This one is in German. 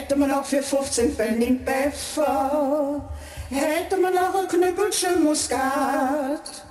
Hätte man auch für 15 Pfennig Pfeffer, hätte man auch ein Knüppelchen Muskat.